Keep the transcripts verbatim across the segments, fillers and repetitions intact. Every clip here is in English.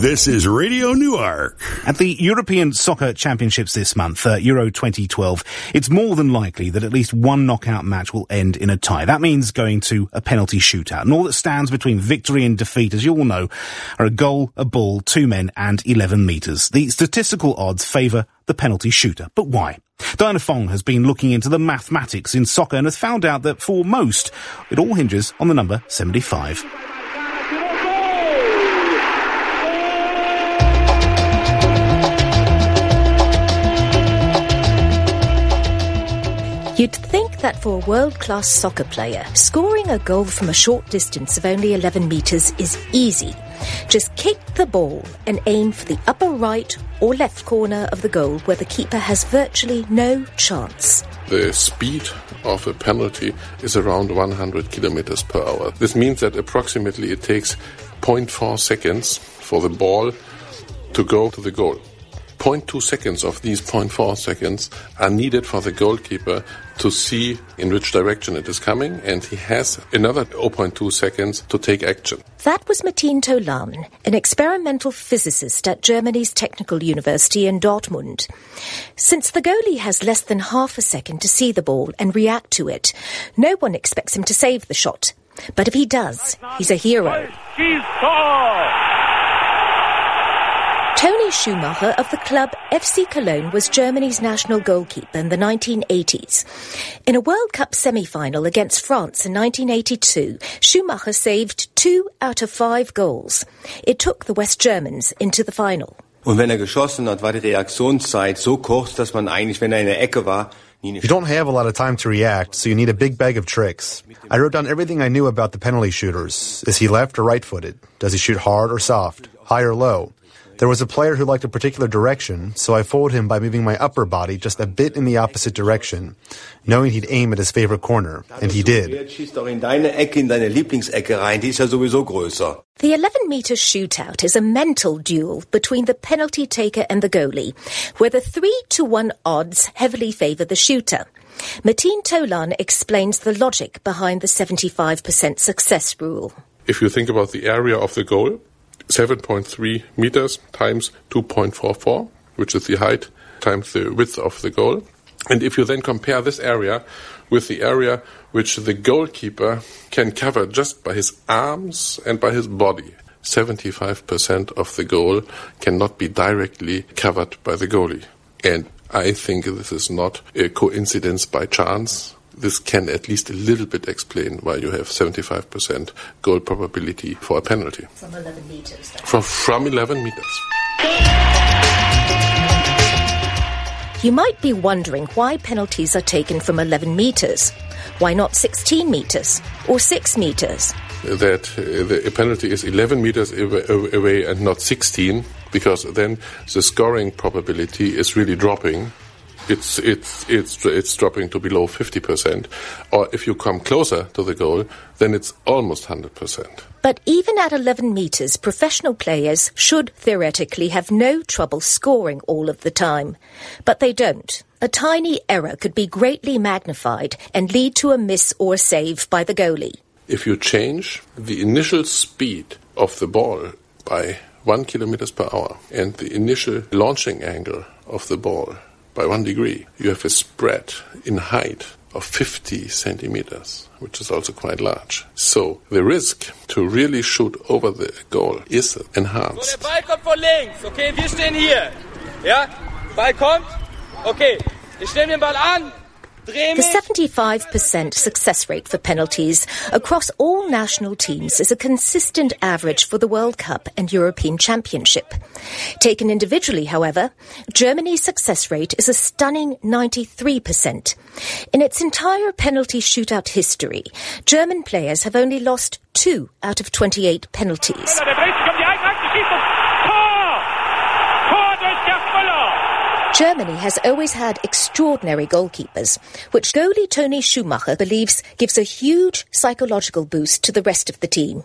This is Radio Newark. At the European Soccer Championships this month, uh, Euro twenty twelve, it's more than likely that at least one knockout match will end in a tie. That means going to a penalty shootout. And all that stands between victory and defeat, as you all know, are a goal, a ball, two men and eleven metres. The statistical odds favour the penalty shooter. But why? Diana Fong has been looking into the mathematics in soccer and has found out that for most, it all hinges on the number seventy-five. You'd think that for a world-class soccer player, scoring a goal from a short distance of only eleven metres is easy. Just kick the ball and aim for the upper right or left corner of the goal where the keeper has virtually no chance. The speed of a penalty is around one hundred kilometers per hour. This means that approximately it takes zero point four seconds for the ball to go to the goal. zero point two seconds of these zero point four seconds are needed for the goalkeeper to see in which direction it is coming, and he has another zero point two seconds to take action. That was Metin Tolan, an experimental physicist at Germany's Technical University in Dortmund. Since the goalie has less than half a second to see the ball and react to it, no one expects him to save the shot. But if he does, he's a hero. Toni Schumacher of the club F C Cologne was Germany's national goalkeeper in the nineteen eighties. In a World Cup semi-final against France in nineteen eighty-two, Schumacher saved two out of five goals. It took the West Germans into the final. Und wenn er geschossen hat, war die Reaktionszeit so kurz, dass man eigentlich, wenn er in der Ecke war, you don't have a lot of time to react, so you need a big bag of tricks. I wrote down everything I knew about the penalty shooters. Is he left or right-footed? Does he shoot hard or soft? High or low? There was a player who liked a particular direction, so I fooled him by moving my upper body just a bit in the opposite direction, knowing he'd aim at his favorite corner, and he did. The eleven-metre shootout is a mental duel between the penalty taker and the goalie, where the three to one odds heavily favour the shooter. Metin Tolan explains the logic behind the seventy-five percent success rule. If you think about the area of the goal, seven point three meters times two point four four, which is the height times the width of the goal. And if you then compare this area with the area which the goalkeeper can cover just by his arms and by his body, seventy-five percent of the goal cannot be directly covered by the goalie. And I think this is not a coincidence by chance. This can at least a little bit explain why you have seventy-five percent goal probability for a penalty. From eleven metres. From, from eleven metres. You might be wondering why penalties are taken from eleven metres. Why not sixteen metres or six metres? That uh, the penalty is eleven metres away and not sixteen, because then the scoring probability is really dropping. It's it's it's it's dropping to below fifty percent. Or if you come closer to the goal, then it's almost one hundred percent. But even at eleven metres, professional players should theoretically have no trouble scoring all of the time. But they don't. A tiny error could be greatly magnified and lead to a miss or save by the goalie. If you change the initial speed of the ball by one kilometers per hour and the initial launching angle of the ball by one degree, you have a spread in height of fifty centimeters, which is also quite large. So the risk to really shoot over the goal is enhanced. So, der Ball kommt von links. Okay, wir stehen hier. Ja, Ball kommt. Okay, ich stelle den Ball an. The seventy-five percent success rate for penalties across all national teams is a consistent average for the World Cup and European Championship. Taken individually, however, Germany's success rate is a stunning ninety-three percent. In its entire penalty shootout history, German players have only lost two out of twenty-eight penalties. Germany has always had extraordinary goalkeepers, which goalie Toni Schumacher believes gives a huge psychological boost to the rest of the team.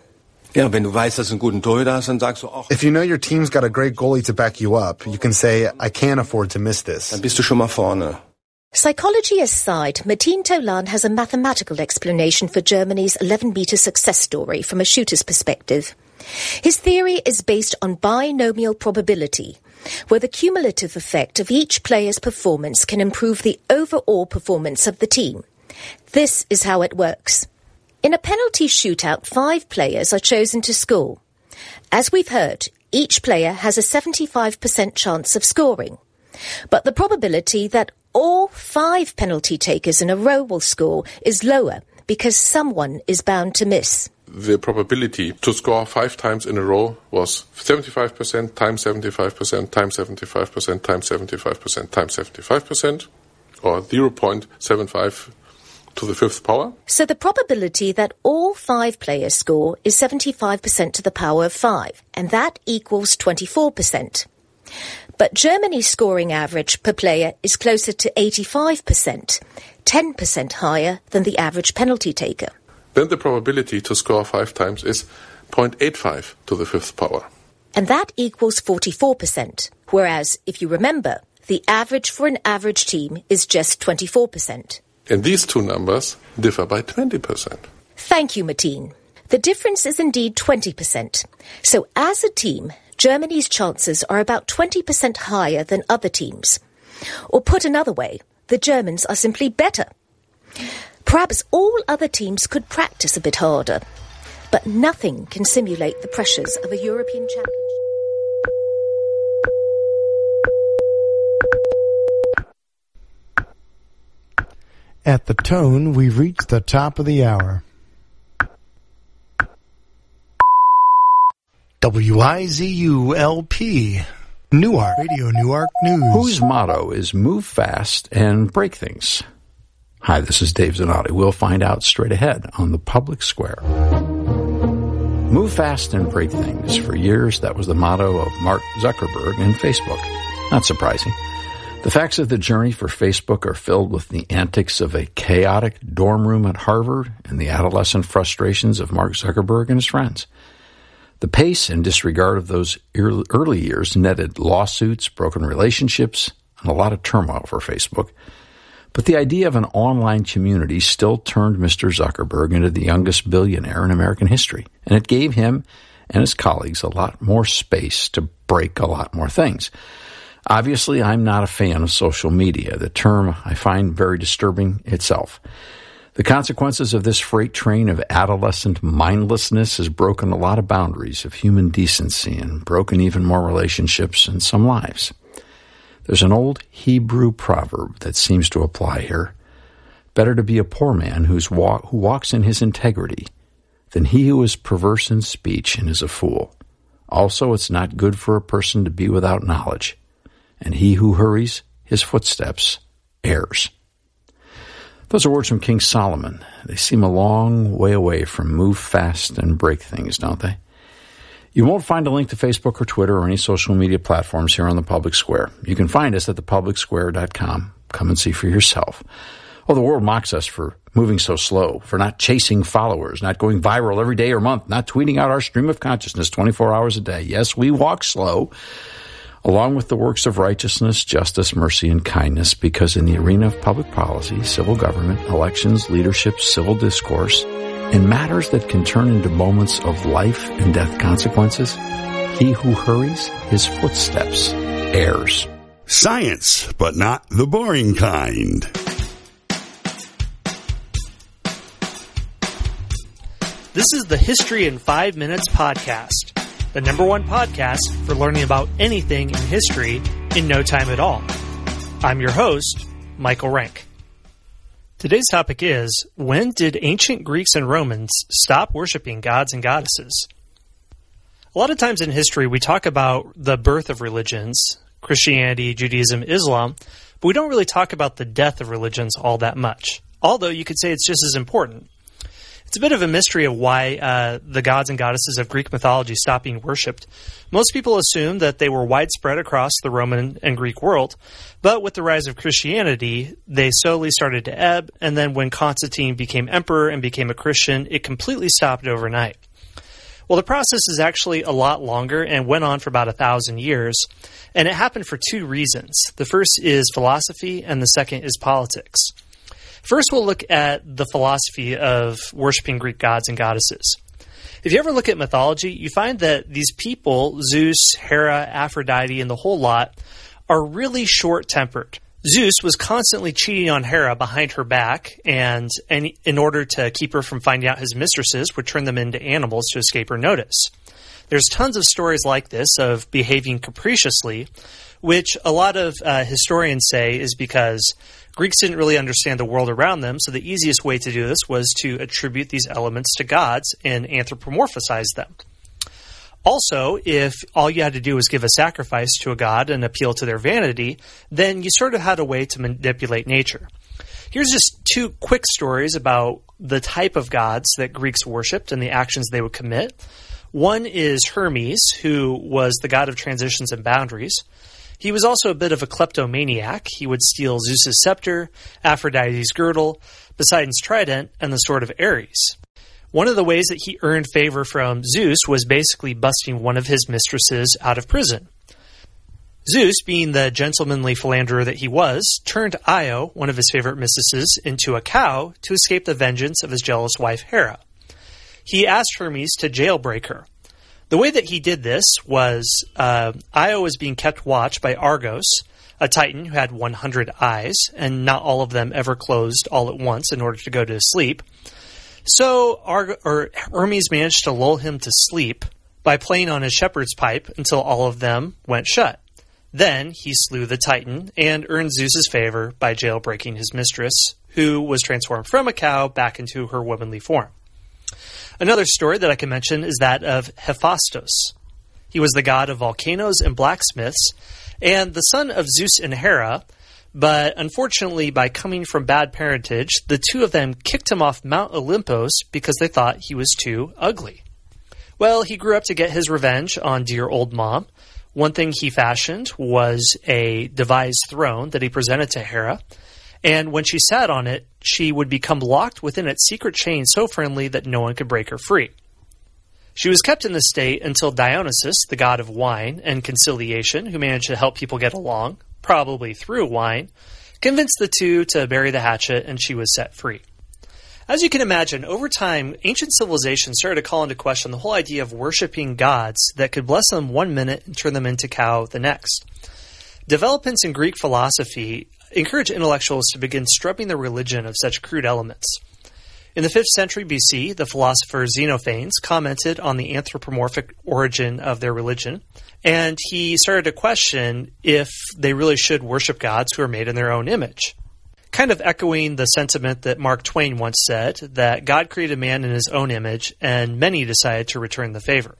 If you know your team's got a great goalie to back you up, you can say, I can't afford to miss this. Psychology aside, Metin Tolan has a mathematical explanation for Germany's eleven-metre success story from a shooter's perspective. His theory is based on binomial probability, where the cumulative effect of each player's performance can improve the overall performance of the team. This is how it works. In a penalty shootout, five players are chosen to score. As we've heard, each player has a seventy-five percent chance of scoring. But the probability that all five penalty takers in a row will score is lower because someone is bound to miss. The probability to score five times in a row was seventy-five percent times seventy-five percent times seventy-five percent times seventy-five percent times seventy-five percent, or zero point seven five to the fifth power. So the probability that all five players score is seventy-five percent to the power of five, and that equals twenty-four percent. But Germany's scoring average per player is closer to eighty-five percent, ten percent higher than the average penalty taker. Then the probability to score five times is zero point eight five to the fifth power. And that equals forty-four percent, whereas, if you remember, the average for an average team is just twenty-four percent. And these two numbers differ by twenty percent. Thank you, Martine. The difference is indeed twenty percent. So as a team, Germany's chances are about twenty percent higher than other teams. Or put another way, the Germans are simply better. Perhaps all other teams could practice a bit harder, but nothing can simulate the pressures of a European championship. At the tone, we've reached the top of the hour. W I Z U L P, Newark, Radio Newark News. Whose motto is move fast and break things? Hi, this is Dave Zanotti. We'll find out straight ahead on the Public Square. Move fast and break things. For years, that was the motto of Mark Zuckerberg and Facebook. Not surprising. The facts of the journey for Facebook are filled with the antics of a chaotic dorm room at Harvard and the adolescent frustrations of Mark Zuckerberg and his friends. The pace and disregard of those early years netted lawsuits, broken relationships, and a lot of turmoil for Facebook. But the idea of an online community still turned Mister Zuckerberg into the youngest billionaire in American history, and it gave him and his colleagues a lot more space to break a lot more things. Obviously, I'm not a fan of social media, the term I find very disturbing itself. The consequences of this freight train of adolescent mindlessness has broken a lot of boundaries of human decency and broken even more relationships and some lives. There's an old Hebrew proverb that seems to apply here. Better to be a poor man who's walk, who walks in his integrity than he who is perverse in speech and is a fool. Also, it's not good for a person to be without knowledge, and he who hurries his footsteps errs. Those are words from King Solomon. They seem a long way away from move fast and break things, don't they? You won't find a link to Facebook or Twitter or any social media platforms here on the Public Square. You can find us at the public square dot com. Come and see for yourself. Oh, the world mocks us for moving so slow, for not chasing followers, not going viral every day or month, not tweeting out our stream of consciousness twenty-four hours a day. Yes, we walk slow, along with the works of righteousness, justice, mercy, and kindness, because in the arena of public policy, civil government, elections, leadership, civil discourse, in matters that can turn into moments of life and death consequences, he who hurries his footsteps errs. Science, but not the boring kind. This is the History in Five Minutes podcast, the number one podcast for learning about anything in history in no time at all. I'm your host, Michael Rank. Today's topic is, when did ancient Greeks and Romans stop worshiping gods and goddesses? A lot of times in history we talk about the birth of religions, Christianity, Judaism, Islam, but we don't really talk about the death of religions all that much, although you could say it's just as important. It's a bit of a mystery of why uh, the gods and goddesses of Greek mythology stopped being worshipped. Most people assume that they were widespread across the Roman and Greek world, but with the rise of Christianity, they slowly started to ebb, and then when Constantine became emperor and became a Christian, it completely stopped overnight. Well, the process is actually a lot longer and went on for about a thousand years, and it happened for two reasons. The first is philosophy, and the second is politics. First, we'll look at the philosophy of worshiping Greek gods and goddesses. If you ever look at mythology, you find that these people, Zeus, Hera, Aphrodite, and the whole lot, are really short-tempered. Zeus was constantly cheating on Hera behind her back, and any, in order to keep her from finding out his mistresses, would turn them into animals to escape her notice. There's tons of stories like this of behaving capriciously, which a lot of uh, historians say is because Greeks didn't really understand the world around them, so the easiest way to do this was to attribute these elements to gods and anthropomorphize them. Also, if all you had to do was give a sacrifice to a god and appeal to their vanity, then you sort of had a way to manipulate nature. Here's just two quick stories about the type of gods that Greeks worshipped and the actions they would commit. One is Hermes, who was the god of transitions and boundaries. He was also a bit of a kleptomaniac. He would steal Zeus's scepter, Aphrodite's girdle, Poseidon's trident, and the sword of Ares. One of the ways that he earned favor from Zeus was basically busting one of his mistresses out of prison. Zeus, being the gentlemanly philanderer that he was, turned Io, one of his favorite mistresses, into a cow to escape the vengeance of his jealous wife Hera. He asked Hermes to jailbreak her. The way that he did this was uh, Io was being kept watch by Argos, a titan who had one hundred eyes, and not all of them ever closed all at once in order to go to sleep. So Arg- or Hermes managed to lull him to sleep by playing on his shepherd's pipe until all of them went shut. Then he slew the Titan and earned Zeus's favor by jailbreaking his mistress, who was transformed from a cow back into her womanly form. Another story that I can mention is that of Hephaestus. He was the god of volcanoes and blacksmiths, and the son of Zeus and Hera. But unfortunately, by coming from bad parentage, the two of them kicked him off Mount Olympus because they thought he was too ugly. Well, he grew up to get his revenge on dear old mom. One thing he fashioned was a devised throne that he presented to Hera, and when she sat on it, she would become locked within its secret chain so firmly that no one could break her free. She was kept in this state until Dionysus, the god of wine and conciliation, who managed to help people get along, probably through wine, convinced the two to bury the hatchet, and she was set free. As you can imagine, over time, ancient civilizations started to call into question the whole idea of worshiping gods that could bless them one minute and turn them into cow the next. Developments in Greek philosophy encouraged intellectuals to begin stripping their religion of such crude elements. In the fifth century B C, the philosopher Xenophanes commented on the anthropomorphic origin of their religion, and he started to question if they really should worship gods who are made in their own image. Kind of echoing the sentiment that Mark Twain once said, that God created man in his own image, and many decided to return the favor.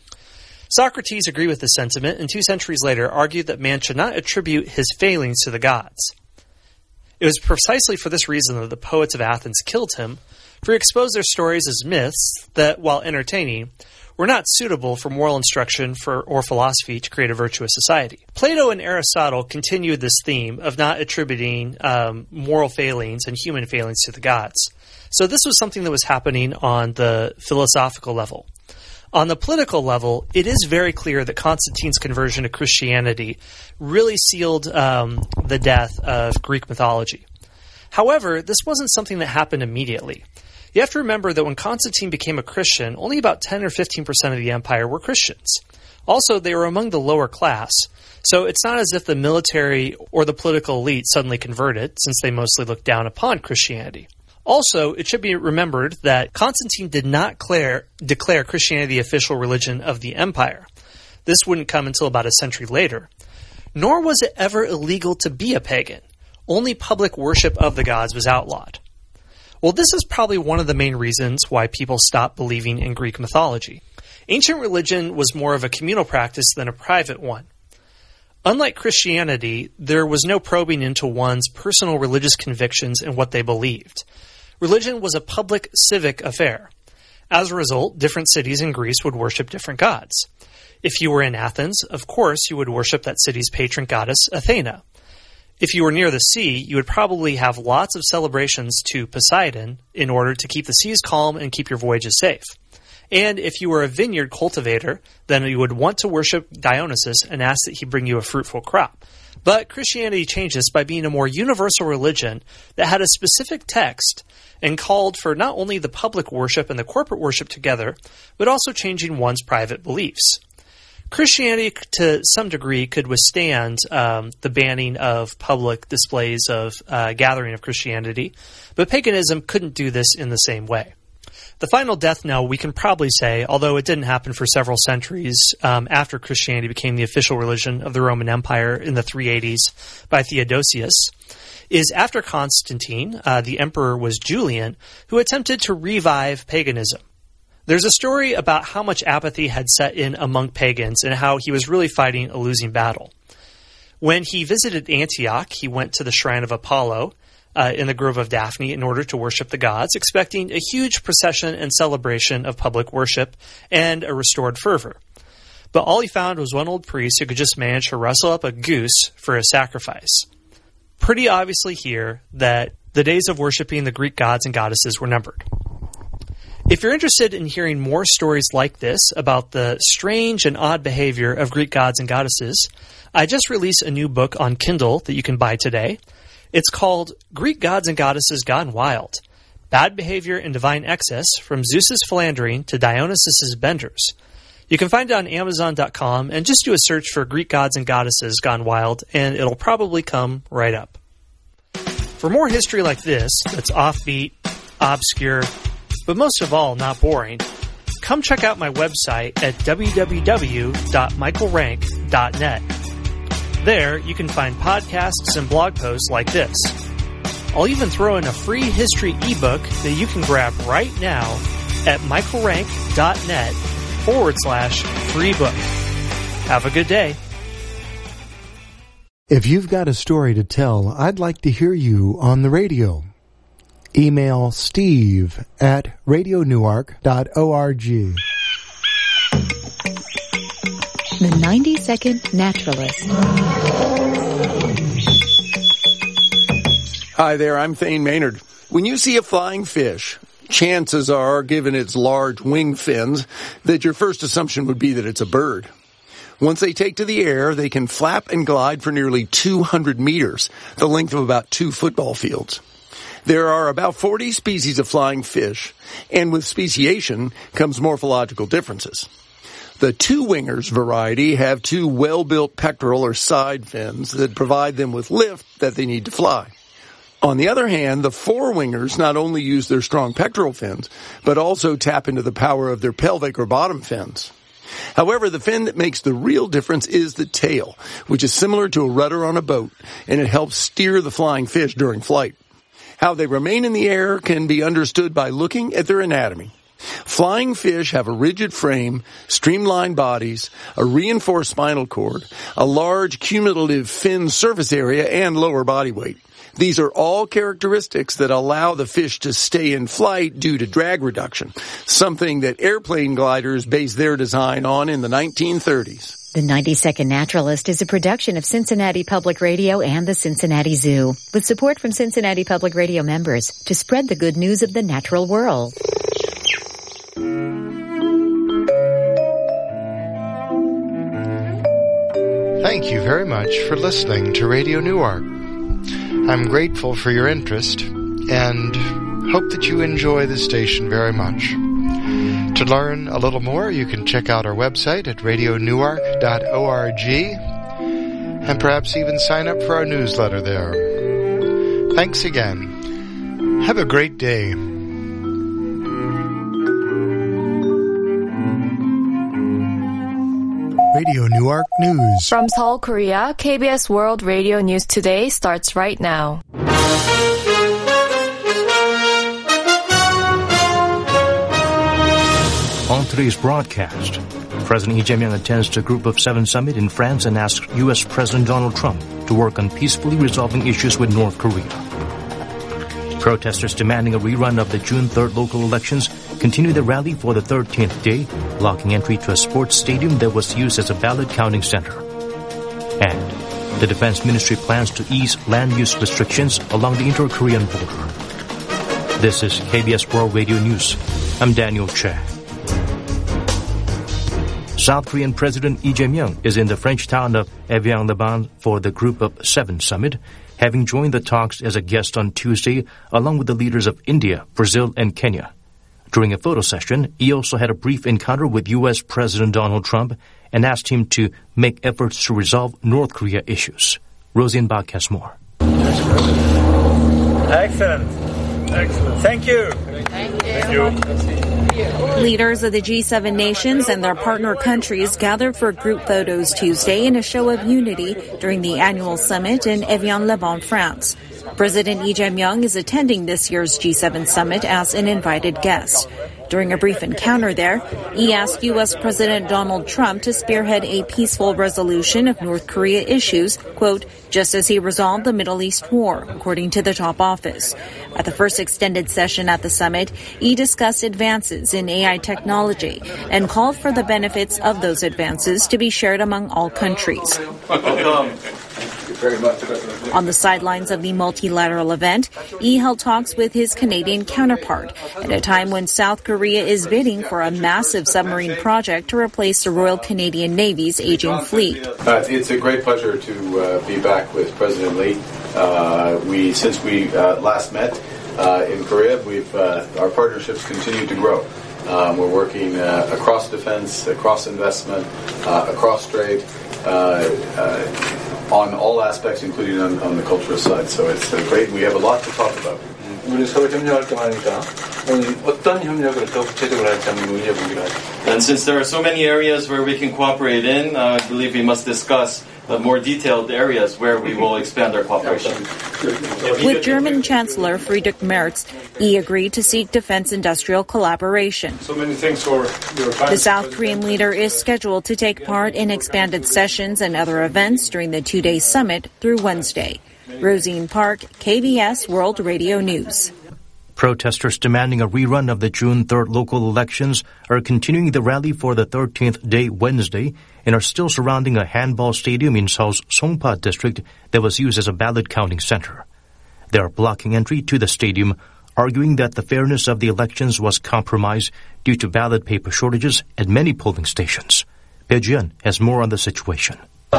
Socrates agreed with this sentiment, and two centuries later argued that man should not attribute his failings to the gods. It was precisely for this reason that the poets of Athens killed him, for he exposed their stories as myths that, while entertaining, were not suitable for moral instruction for, or philosophy to create a virtuous society. Plato and Aristotle continued this theme of not attributing um, moral failings and human failings to the gods. So this was something that was happening on the philosophical level. On the political level, it is very clear that Constantine's conversion to Christianity really sealed um, the death of Greek mythology. However, this wasn't something that happened immediately. You have to remember that when Constantine became a Christian, only about ten or fifteen percent of the empire were Christians. Also, they were among the lower class, so it's not as if the military or the political elite suddenly converted, since they mostly looked down upon Christianity. Also, it should be remembered that Constantine did not declare, declare Christianity the official religion of the empire. This wouldn't come until about a century later. Nor was it ever illegal to be a pagan. Only public worship of the gods was outlawed. Well, this is probably one of the main reasons why people stopped believing in Greek mythology. Ancient religion was more of a communal practice than a private one. Unlike Christianity, there was no probing into one's personal religious convictions and what they believed. Religion was a public civic affair. As a result, different cities in Greece would worship different gods. If you were in Athens, of course, you would worship that city's patron goddess, Athena. If you were near the sea, you would probably have lots of celebrations to Poseidon in order to keep the seas calm and keep your voyages safe. And if you were a vineyard cultivator, then you would want to worship Dionysus and ask that he bring you a fruitful crop. But Christianity changed this by being a more universal religion that had a specific text and called for not only the public worship and the corporate worship together, but also changing one's private beliefs. Christianity, to some degree, could withstand um, the banning of public displays of uh, gathering of Christianity, but paganism couldn't do this in the same way. The final death knell, we can probably say, although it didn't happen for several centuries um, after Christianity became the official religion of the Roman Empire in the three eighties by Theodosius, is after Constantine, uh, the emperor was Julian, who attempted to revive paganism. There's a story about how much apathy had set in among pagans and how he was really fighting a losing battle. When he visited Antioch, he went to the shrine of Apollo uh, in the Grove of Daphne in order to worship the gods, expecting a huge procession and celebration of public worship and a restored fervor. But all he found was one old priest who could just manage to rustle up a goose for a sacrifice. Pretty obviously here that the days of worshiping the Greek gods and goddesses were numbered. If you're interested in hearing more stories like this about the strange and odd behavior of Greek gods and goddesses, I just released a new book on Kindle that you can buy today. It's called Greek Gods and Goddesses Gone Wild: Bad Behavior and Divine Excess, from Zeus's Philandering to Dionysus's Benders. You can find it on Amazon dot com and just do a search for Greek Gods and Goddesses Gone Wild, and it'll probably come right up. For more history like this, that's offbeat, obscure, but most of all, not boring, come check out my website at w w w dot michael rank dot net. There, you can find podcasts and blog posts like this. I'll even throw in a free history ebook that you can grab right now at michael rank dot net forward slash free book. Have a good day. If you've got a story to tell, I'd like to hear you on the radio. Email steve at radio newark dot org. The ninety second Naturalist. Hi there, I'm Thane Maynard. When you see a flying fish, chances are, given its large wing fins, that your first assumption would be that it's a bird. Once they take to the air, they can flap and glide for nearly two hundred meters, the length of about two football fields. There are about forty species of flying fish, and with speciation comes morphological differences. The two-wingers variety have two well-built pectoral or side fins that provide them with lift that they need to fly. On the other hand, the four-wingers not only use their strong pectoral fins, but also tap into the power of their pelvic or bottom fins. However, the fin that makes the real difference is the tail, which is similar to a rudder on a boat, and it helps steer the flying fish during flight. How they remain in the air can be understood by looking at their anatomy. Flying fish have a rigid frame, streamlined bodies, a reinforced spinal cord, a large cumulative fin surface area, and lower body weight. These are all characteristics that allow the fish to stay in flight due to drag reduction, something that airplane gliders based their design on in the nineteen thirties. The ninety second Naturalist is a production of Cincinnati Public Radio and the Cincinnati Zoo, with support from Cincinnati Public Radio members to spread the good news of the natural world. Thank you very much for listening to Radio Newark. I'm grateful for your interest and hope that you enjoy the station very much. To learn a little more, you can check out our website at radio newark dot org and perhaps even sign up for our newsletter there. Thanks again. Have a great day. Radio Newark News. From Seoul, Korea, K B S World Radio News Today starts right now. On today's broadcast, President Lee Jae-myung attends the Group of Seven summit in France and asks U S. President Donald Trump to work on peacefully resolving issues with North Korea. Protesters demanding a rerun of the June third local elections continue their rally for the thirteenth day, blocking entry to a sports stadium that was used as a ballot counting center. And the Defense Ministry plans to ease land use restrictions along the inter-Korean border. This is K B S World Radio News. I'm Daniel Che. South Korean President Lee Jae-myung is in the French town of Evian-le-Bain for the Group of Seven summit, having joined the talks as a guest on Tuesday along with the leaders of India, Brazil, and Kenya. During a photo session, he also had a brief encounter with U S President Donald Trump and asked him to make efforts to resolve North Korea issues. Rosian Bach has more. Excellent. Excellent. Thank you. Thank you. Thank you. Leaders of the G seven nations and their partner countries gathered for group photos Tuesday in a show of unity during the annual summit in Evian-le-Bain, France. President Lee Jae-myung is attending this year's G seven summit as an invited guest. During a brief encounter there, he asked U S President Donald Trump to spearhead a peaceful resolution of North Korea issues, quote, just as he resolved the Middle East war, according to the top office. At the first extended session at the summit, he discussed advances in A I technology and called for the benefits of those advances to be shared among all countries. Welcome. Very much. On the sidelines of the multilateral event, he held talks with his Canadian counterpart at a time when South Korea is bidding for a massive submarine project to replace the Royal Canadian Navy's aging fleet. Uh, it's a great pleasure to uh, be back with President Lee. Uh, we, since we uh, last met uh, in Korea, we've uh, our partnerships continue to grow. Um, we're working uh, across defense, across investment, uh, across trade. Uh, uh, on all aspects, including on, on the cultural side. So it's uh, great. We have a lot to talk about. 우리 서로 협력할 때마다 오늘 어떤 협력을 더 구체적으로 할지 한번 논의해 보기로 하죠. And since there are so many areas where we can cooperate in, uh, I believe we must discuss the more detailed areas where we will expand our cooperation. With German Chancellor Friedrich Merz, he agreed to seek defense industrial collaboration. So many thanks for your time. The South Korean leader is scheduled to take part in expanded sessions and other events during the two-day summit through Wednesday. Rosine Park, K B S World Radio News. Protesters demanding a rerun of the June third local elections are continuing the rally for the thirteenth day Wednesday and are still surrounding a handball stadium in Seoul's Songpa district that was used as a ballot counting center. They are blocking entry to the stadium, arguing that the fairness of the elections was compromised due to ballot paper shortages at many polling stations. Bae Jian has more on the situation.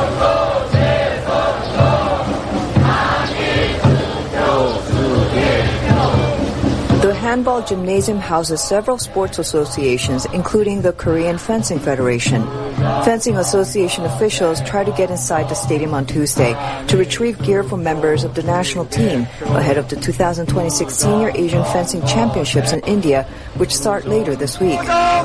The handball gymnasium houses several sports associations, including the Korean Fencing Federation. Fencing Association officials tried to get inside the stadium on Tuesday to retrieve gear from members of the national team ahead of the two thousand twenty-six Senior Asian Fencing Championships in India, which start later this week.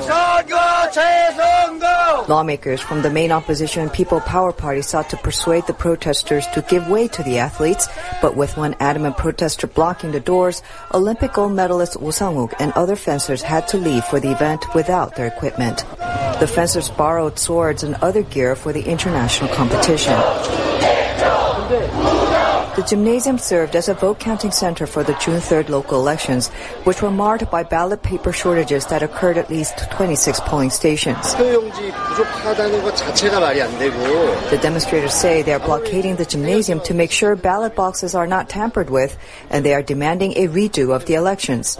Lawmakers from the main opposition People Power Party sought to persuade the protesters to give way to the athletes, but with one adamant protester blocking the doors, Olympic gold medalist Oh Sang-wook and other fencers had to leave for the event without their equipment. The fencers borrowed swords and other gear for the international competition. The gymnasium served as a vote-counting center for the June third local elections, which were marred by ballot paper shortages that occurred at least twenty-six polling stations. The demonstrators say they are blockading the gymnasium to make sure ballot boxes are not tampered with, and they are demanding a redo of the elections.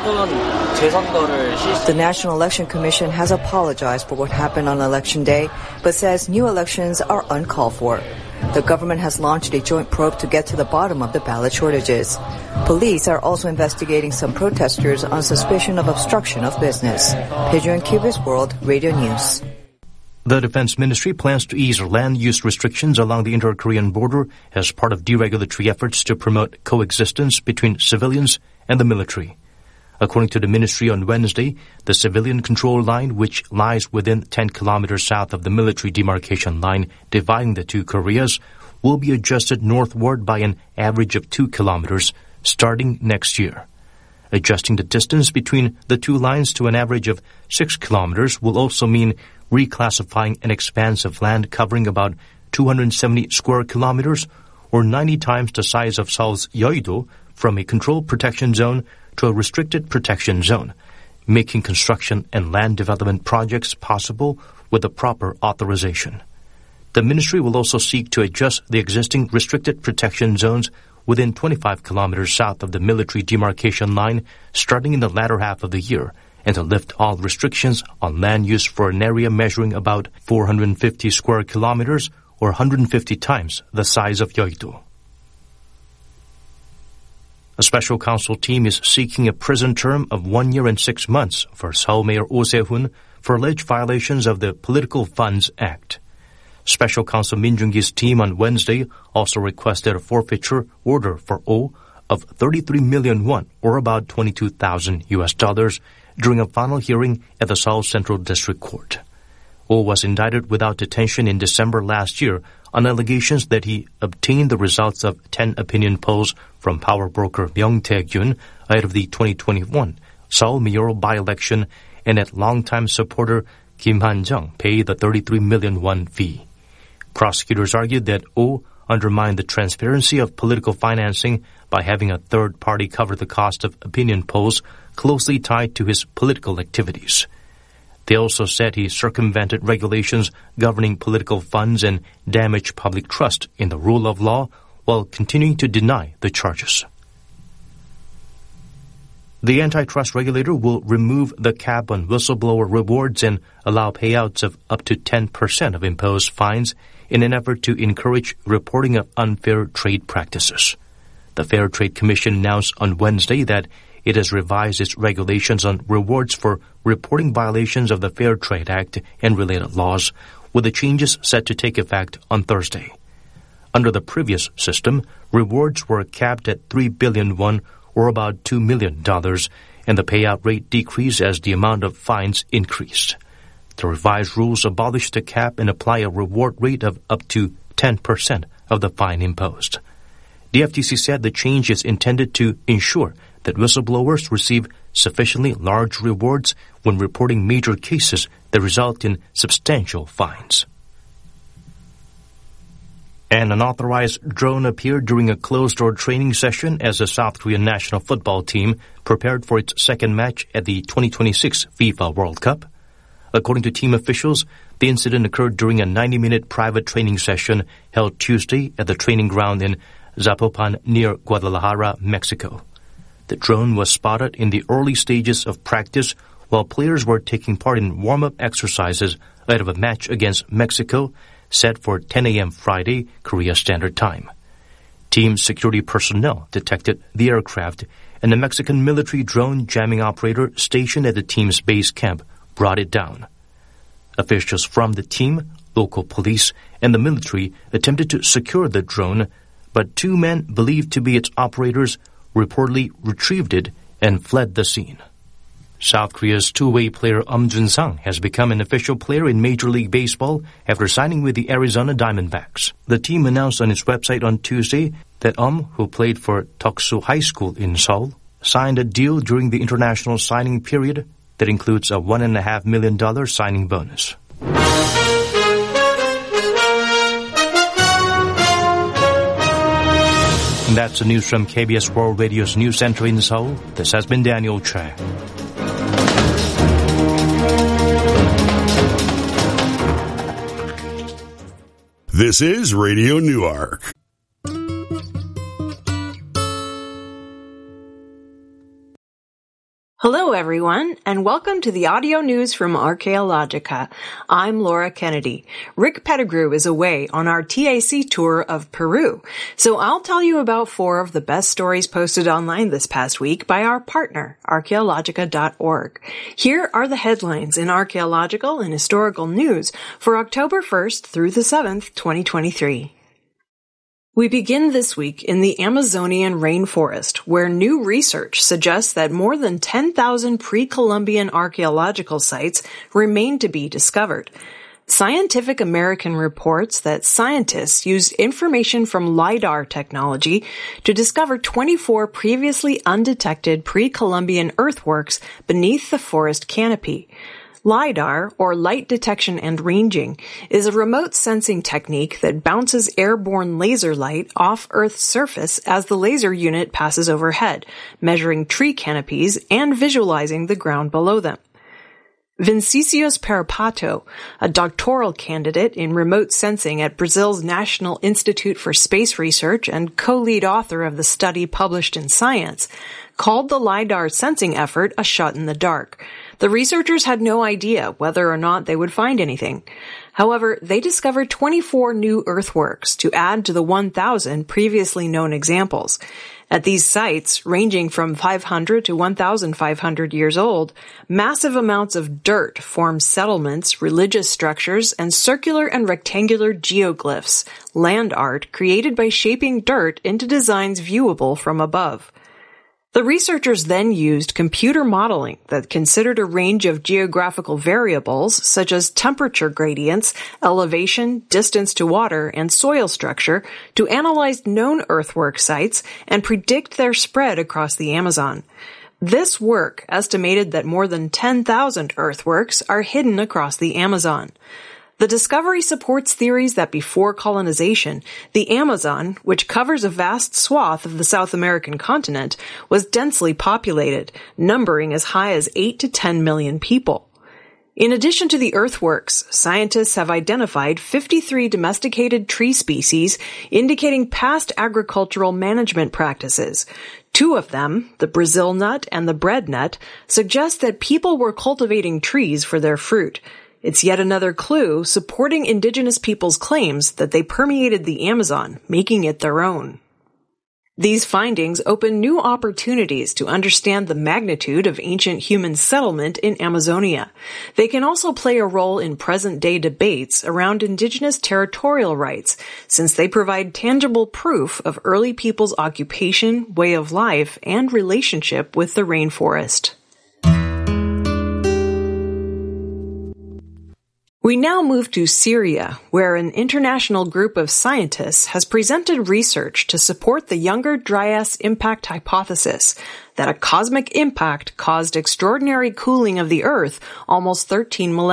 The National Election Commission has apologized for what happened on Election Day, but says new elections are uncalled for. The government has launched a joint probe to get to the bottom of the ballot shortages. Police are also investigating some protesters on suspicion of obstruction of business. Pigeon K B S World Radio News. The Defense Ministry plans to ease land use restrictions along the inter-Korean border as part of deregulatory efforts to promote coexistence between civilians and the military. According to the ministry on Wednesday, the civilian control line, which lies within ten kilometers south of the military demarcation line dividing the two Koreas, will be adjusted northward by an average of two kilometers starting next year. Adjusting the distance between the two lines to an average of six kilometers will also mean reclassifying an expanse of land covering about two hundred seventy square kilometers, or ninety times the size of Seoul's Yeouido, from a controlled protection zone to a restricted protection zone, making construction and land development projects possible with the proper authorization. The ministry will also seek to adjust the existing restricted protection zones within twenty-five kilometers south of the military demarcation line starting in the latter half of the year and to lift all restrictions on land use for an area measuring about four hundred fifty square kilometers or one hundred fifty times the size of Yeouido. A special counsel team is seeking a prison term of one year and six months for Seoul Mayor Oh Se-hoon for alleged violations of the Political Funds Act. Special counsel Min Jung-gi's team on Wednesday also requested a forfeiture order for Oh of thirty-three million won, or about twenty-two thousand U S dollars, during a final hearing at the Seoul Central District Court. Oh was indicted without detention in December last year on allegations that he obtained the results of ten opinion polls from power broker Myung Tae-gyun ahead of the twenty twenty-one Seoul mayoral by-election, and that longtime supporter Kim Han-jung paid the thirty-three million won fee. Prosecutors argued that Oh undermined the transparency of political financing by having a third party cover the cost of opinion polls closely tied to his political activities. They also said he circumvented regulations governing political funds and damaged public trust in the rule of law while continuing to deny the charges. The antitrust regulator will remove the cap on whistleblower rewards and allow payouts of up to ten percent of imposed fines in an effort to encourage reporting of unfair trade practices. The Fair Trade Commission announced on Wednesday that it has revised its regulations on rewards for reporting violations of the Fair Trade Act and related laws, with the changes set to take effect on Thursday. Under the previous system, rewards were capped at three billion won, or about two million dollars, and the payout rate decreased as the amount of fines increased. The revised rules abolish the cap and apply a reward rate of up to ten percent of the fine imposed. The F T C said the change is intended to ensure that whistleblowers receive sufficiently large rewards when reporting major cases that result in substantial fines. An unauthorized drone appeared during a closed-door training session as the South Korean national football team prepared for its second match at the twenty twenty-six FIFA World Cup. According to team officials, the incident occurred during a ninety-minute private training session held Tuesday at the training ground in Zapopan near Guadalajara, Mexico. The drone was spotted in the early stages of practice while players were taking part in warm-up exercises ahead of a match against Mexico set for ten a.m. Friday, Korea Standard Time. Team security personnel detected the aircraft, and the Mexican military drone jamming operator stationed at the team's base camp brought it down. Officials from the team, local police, and the military attempted to secure the drone, but two men believed to be its operators reportedly retrieved it and fled the scene. South Korea's two-way player Um Jun-sang has become an official player in Major League Baseball after signing with the Arizona Diamondbacks. The team announced on its website on Tuesday that Um, who played for Deoksu High School in Seoul, signed a deal during the international signing period that includes a one and a half million dollar signing bonus. And that's the news from K B S World Radio's News Center in Seoul. This has been Daniel Choi. This is Radio Newark. Hello, everyone, and welcome to the audio news from Archaeologica. I'm Laura Kennedy. Rick Pettigrew is away on our T A C tour of Peru, so I'll tell you about four of the best stories posted online this past week by our partner, archaeologica dot org. Here are the headlines in archaeological and historical news for October first through the seventh, twenty twenty-three. We begin this week in the Amazonian rainforest, where new research suggests that more than ten thousand pre-Columbian archaeological sites remain to be discovered. Scientific American reports that scientists used information from LIDAR technology to discover twenty-four previously undetected pre-Columbian earthworks beneath the forest canopy. LIDAR, or light detection and ranging, is a remote sensing technique that bounces airborne laser light off Earth's surface as the laser unit passes overhead, measuring tree canopies and visualizing the ground below them. Vincicius Parapato, a doctoral candidate in remote sensing at Brazil's National Institute for Space Research and co-lead author of the study published in Science, called the LIDAR sensing effort a shot in the dark. The researchers had no idea whether or not they would find anything. However, they discovered twenty-four new earthworks to add to the one thousand previously known examples. At these sites, ranging from five hundred to one thousand five hundred years old, massive amounts of dirt form settlements, religious structures, and circular and rectangular geoglyphs, land art created by shaping dirt into designs viewable from above. The researchers then used computer modeling that considered a range of geographical variables such as temperature gradients, elevation, distance to water, and soil structure to analyze known earthwork sites and predict their spread across the Amazon. This work estimated that more than ten thousand earthworks are hidden across the Amazon. The discovery supports theories that before colonization, the Amazon, which covers a vast swath of the South American continent, was densely populated, numbering as high as eight to ten million people. In addition to the earthworks, scientists have identified fifty-three domesticated tree species, indicating past agricultural management practices. Two of them, the Brazil nut and the bread nut, suggest that people were cultivating trees for their fruit. It's yet another clue supporting indigenous peoples' claims that they permeated the Amazon, making it their own. These findings open new opportunities to understand the magnitude of ancient human settlement in Amazonia. They can also play a role in present-day debates around indigenous territorial rights, since they provide tangible proof of early peoples' occupation, way of life, and relationship with the rainforest. We now move to Syria, where an international group of scientists has presented research to support the Younger Dryas impact hypothesis that a cosmic impact caused extraordinary cooling of the Earth almost thirteen millennia